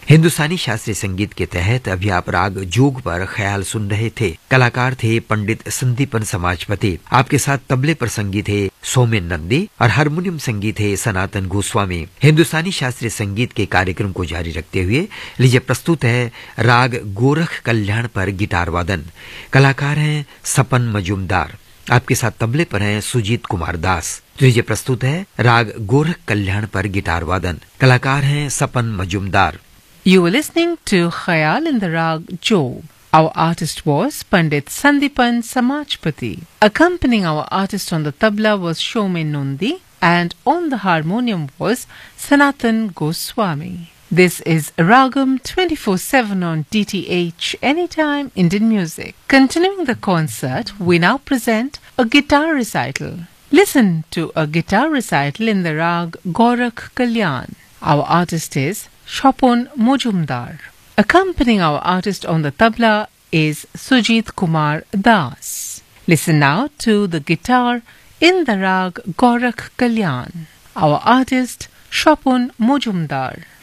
हिंदुस्तानी शास्त्रीय संगीत के तहत अभी आप राग जोग पर ख्याल सुन रहे थे। कलाकार थे पंडित संदीपन समाजपति। आपके साथ तबले पर संगीत थे सोमेन नंदी और हारमोनियम संगीत है सनातन गोस्वामी। हिंदुस्तानी शास्त्रीय संगीत के कार्यक्रम को जारी रखते हुए लीजिए प्रस्तुत है राग गोरख कल्याण पर गिटार वादन। कलाकार हैं सपन मजूमदार। आपके साथ तबले पर हैं सुजीत कुमार दास। लीजिए प्रस्तुत है राग गोरख कल्याण पर गिटार वादन। कलाकार हैं सपन Majumdar. You were listening to Khayal in the Rag Jog. Our artist was Pandit Sandipan Samajpati. Accompanying our artist on the tabla was Shomen Nundi, and on the harmonium was Sanatan Goswami. This is Ragam 24/7 on DTH Anytime Indian Music. Continuing the concert, we now present a guitar recital. Listen to a guitar recital in the Rag Gorakh Kalyan. Our artist is Shopon Mojumdar. Accompanying our artist on the tabla is Sujit Kumar Das. Listen now to the guitar in the Rag Gorakh Kalyan. Our artist Shopon Mojumdar.